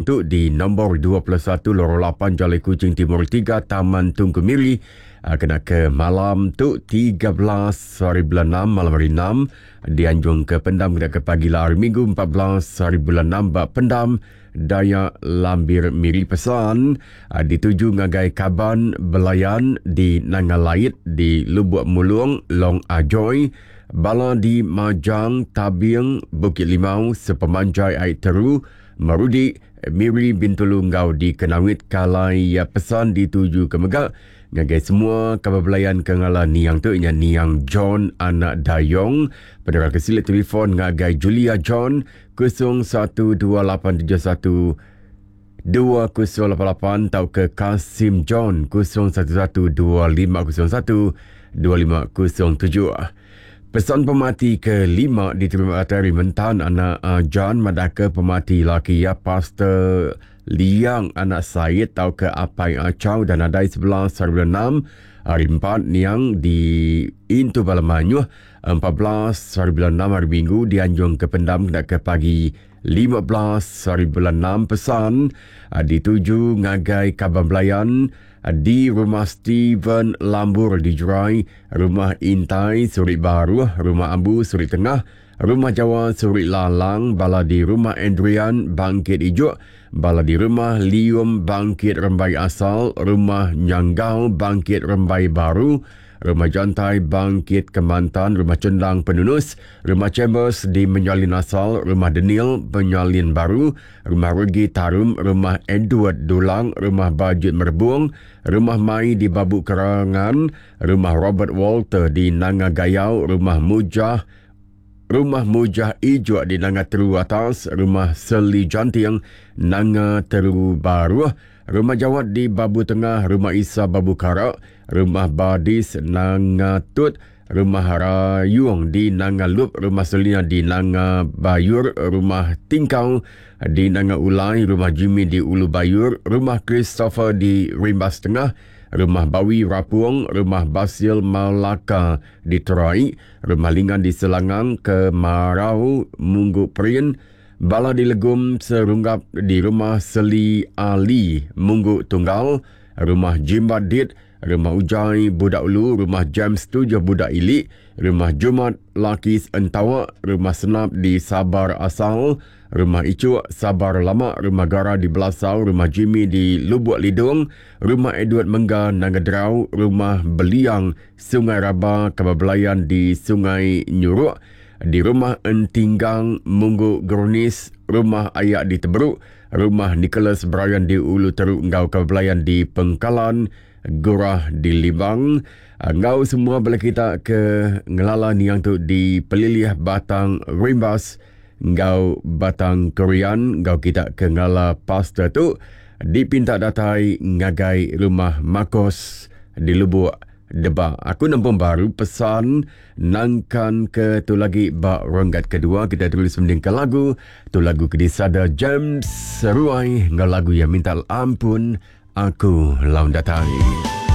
tu di nombor 21 Lorong 8 Jalai Kuching Timur 3 Taman Tunku Miri. Kena ke malam tu 13 hari bulan 6 malam hari 6 dianjung ke pendam kena ke pagi hari Minggu 14 hari bulan 6 bak pendam Dayak Lambir Miri pesan dituju ngagai Kaban Belayan di Nangalait di Lubuk Mulung Long Ajoy bala di Majang Tabing Bukit Limau Sepemanjai Air Teru Marudi Miri Bintulu Ngau di Kenawit Kalai pesan dituju ke Megak ngagai semua kababelayan kengala niang tu inya niang John anak Dayong pada kesilit telefon ngagai Julia John 012871 2088 tau ke Kasim John 011250125007. Pesan pemati ke-5 diterima dari Mentan anak John Madaka pemati laki ya Pastor Liang anak Syed tau ke Apai Acau dan adai 11 hari bulan 6 hari 4 niang di Intu Balamanyuh 14 hari bulan 6 hari Minggu dianjung ke pendam kena ke pagi 15 hari bulan 6 pesan dituju ngagai Kaban Belayan di rumah Steven Lambur di Jerai, rumah Intai Surit Baru, rumah Ambu Surit Tengah, rumah Jawa Surit Lalang, bala di rumah Adrian Bangkit Ijuk, bala di rumah Lium Bangkit Rembai Asal, rumah Nyanggau Bangkit Rembai Baru, rumah Jantai Bangkit Kemantan, rumah Cendang Penunus, rumah Chambers di Menyalin Asal, rumah Denil Penyalin Baru, rumah Rugi Tarum, rumah Edward Dulang, rumah Bajut Merbung, rumah Mai di Babuk Kerangan, rumah Robert Walter di Nanga Gayau, rumah Mujah Ijuk di Nanga Teru Atas, rumah Seli Janting Nanga Teru Baru, rumah Jawad di Babu Tengah, rumah Isa Babu Karak, rumah Badis Nanga Tut, rumah Rayung di Nanga Lup, rumah Selina di Nanga Bayur, rumah Tingkau di Nanga Ulai, rumah Jimmy di Ulu Bayur, rumah Christopher di Rimbas Tengah, rumah Bawi Rapuang, rumah Basil Malaka di Terai, rumah Lingan di Selangang, ke Marau Munggu Perin, bala di Legum Serunggap di rumah Seli Ali Munggu Tunggal, rumah Jimbat Dit, rumah Ujai Budak Ulu, rumah James 7 Budak Ilik, rumah Jumat Lakis Entawak, rumah Senap di Sabar Asal, rumah Icuk Sabar Lama, rumah Gara di Belasau, rumah Jimmy di Lubuk Lidung, rumah Edward Mengga Nangadrau, rumah Beliang Sungai Raba Kababelayan di Sungai Nyuruk, di rumah Entinggang Munggu Gronis, rumah Ayak di Teberuk, rumah Nicholas Brian di Ulu Teruk Ngau Kababelayan di Pengkalan, Gurah di Libang. Ngau semua boleh kita ke ngelala niang tu di Pelilih Batang Rimbas, ngau Batang Korean, ngau kita ke ngala pastor tu dipinta datai ngagai rumah Makos di Lubuk Debak. Aku nampung baru pesan nangkan ke tu lagi bak ronggat kedua kita tulis mending ke lagu tu lagu kedisada James Seruai ngau lagu yang minta ampun aku laun datai.